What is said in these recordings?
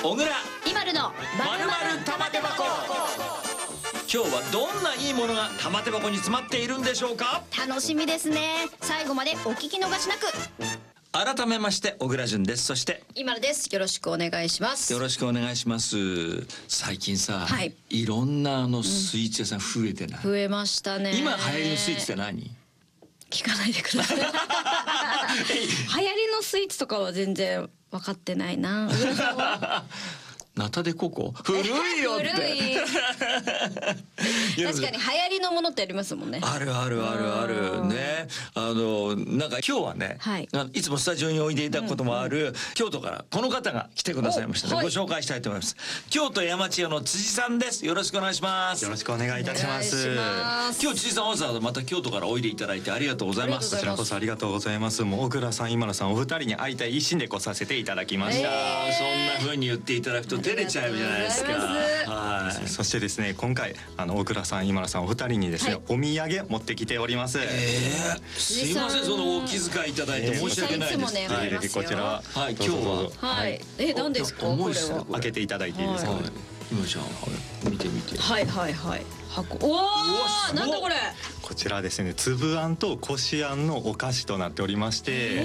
小倉今るのまるまる玉手箱。今日はどんないいものが玉手箱に詰まっているんでしょうか。 楽しみですね。最後までお聞き逃しなく。 改めまして小倉淳です。そして今るです。よろしくお願いします。 よろしくお願いします。最近さ、 はい、 いろんなスイーツ屋さん増えてない、 増えましたね。 今流行りのスイーツって何？ 聞かないでください。流行りのスイーツとかは全然分かってないな。 ナタデココ古いよって。 古い。確かに流行りのものってありますもんね。 あるあるあるあるね。なんか今日はね、 はい、 いつもスタジオにおいでいただくこともある、京都からこの方が来てくださいましたので、ご紹介したいと思います。京都山千代の辻さんです。よろしくお願いします。 よろしくお願いいたします。 今日辻さんわざわざまた京都からおいでいただいてありがとうございます。 こちらこそありがとうございます。もう小倉さん今野さんお二人に会いたい一心で来させていただきました。 そんな風に言っていただくと照れちゃうじゃないですか。 はい。そしてですね、今回小倉さん今野さんお二人にですね、お土産持ってきております。 すいません、そのお気遣いいただいて申し訳ないです。 はい、こちらはい、今日ははい何ですかこれは。 開けていただいていいですか。 今ちゃん見てみて。 はいはいはい。箱。おお、なんだこれ。 こちらですね、粒あんとこしあんのお菓子となっておりまして、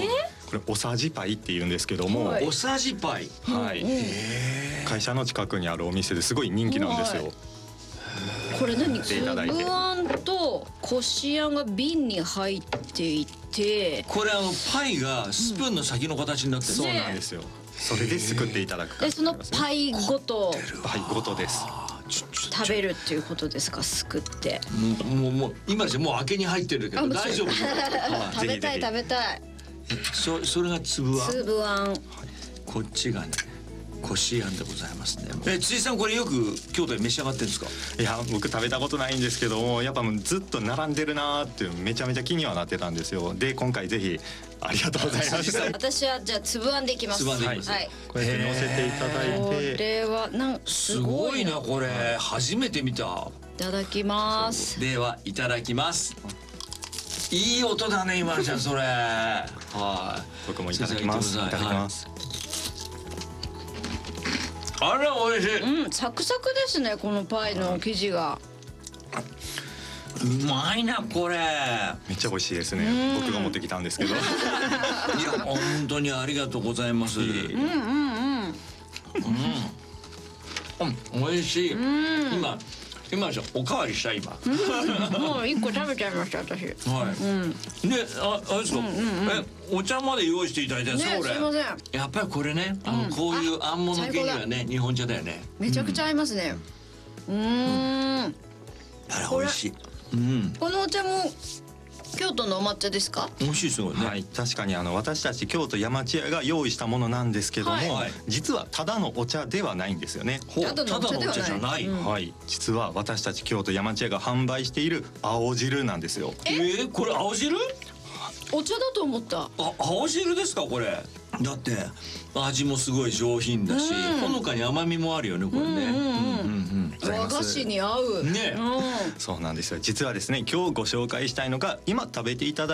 これおさじパイって言うんですけども、 おさじパイ。 はい。会社の近くにあるお店ですごい人気なんですよ。 これ何？粒あんとこしあんが瓶に入っていて、 これパイがスプーンの先の形になってる。 そうなんですよ。それですくっていただくか。 でそのパイごと。 パイごとです。 食べるっていうことですか、すくって。 もう今じゃもう開けに入ってるけど大丈夫？ 食べたい食べたい。 それが粒あん。 粒あん。 こっちがねこしあんでございますね。辻さんこれよく京都で召し上がってるんですか？ いや僕食べたことないんですけども、やっぱもうずっと並んでるなーってめちゃめちゃ気にはなってたんですよ。で今回ぜひありがとうございます。 私はじゃあ粒あんでいきます。 粒あんでいきます。 はい。 こうやって乗せていただいて。 これはすごいなこれ初めて見た。 いただきます。 ではいただきます。いい音だね今のちゃんそれ。はい。 僕もいただきます。いただきます。 あら美味しい。 サクサクですねこのパイの生地が。 うまいなこれ。 めっちゃ美味しいですね。僕が持ってきたんですけど。いや本当にありがとうございます。美味しい。今じゃおかわりした今。 もう一個食べちゃいました私。 はい。であれですか。お茶まで用意していただいたんですかこれ。 すいません。 やっぱりこれねこういうあんもの系にはね日本茶だよね。 めちゃくちゃ合いますね。 あら美味しい。 このお茶も京都のお抹茶ですか？ 美味しいですよね。 はい、確かに私たち京都山千屋が用意したものなんですけども、実はただのお茶ではないんですよね。 ただのお茶じゃない。 はい、実は私たち京都山千屋が販売している青汁なんですよ。 これ青汁？ お茶だと思った。 青汁ですかこれ。だって味もすごい上品だし、ほのかに甘みもあるよねこれね。 和菓子に合う。 ね。 そうなんですよ。実はですね今日ご紹介したいのが今食べていただい